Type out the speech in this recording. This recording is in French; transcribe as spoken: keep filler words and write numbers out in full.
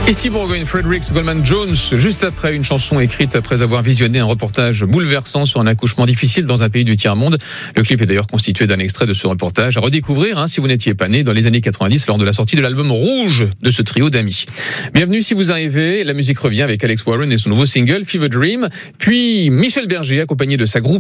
Et Steve Burgoyne, Fredericks, Goldman Jones, juste après une chanson écrite après avoir visionné un reportage bouleversant sur un accouchement difficile dans un pays du tiers-monde. Le clip est d'ailleurs constitué d'un extrait de ce reportage à redécouvrir hein, si vous n'étiez pas né dans les années quatre-vingt-dix lors de la sortie de l'album Rouge de ce trio d'amis. Bienvenue si vous arrivez, la musique revient avec Alex Warren et son nouveau single Fever Dream, puis Michel Berger accompagné de sa groupe